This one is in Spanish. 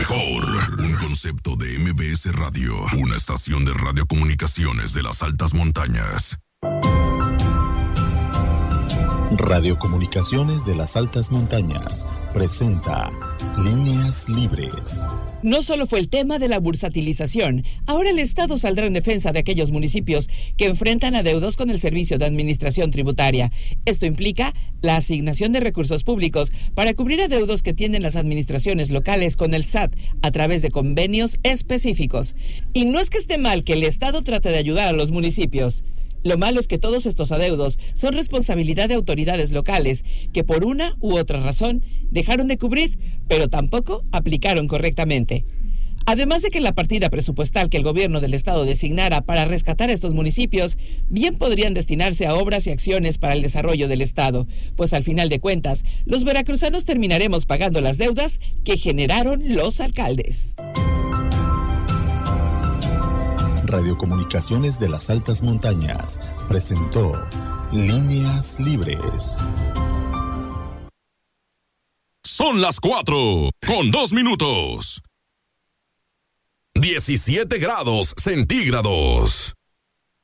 mejor. Un concepto de MBS Radio. Una estación de radiocomunicaciones de las altas montañas. Radiocomunicaciones de las altas montañas presenta Líneas Libres. No solo fue el tema de la bursatilización, ahora el Estado saldrá en defensa de aquellos municipios que enfrentan adeudos con el Servicio de Administración Tributaria. Esto implica la asignación de recursos públicos para cubrir adeudos que tienen las administraciones locales con el SAT a través de convenios específicos. Y no es que esté mal que el Estado trate de ayudar a los municipios. Lo malo es que todos estos adeudos son responsabilidad de autoridades locales que por una u otra razón dejaron de cubrir, pero tampoco aplicaron correctamente. Además de que la partida presupuestal que el gobierno del estado designara para rescatar a estos municipios, bien podrían destinarse a obras y acciones para el desarrollo del estado, pues al final de cuentas, los veracruzanos terminaremos pagando las deudas que generaron los alcaldes. Radiocomunicaciones de las altas montañas presentó Líneas Libres. Son las 4:02. 17 grados centígrados.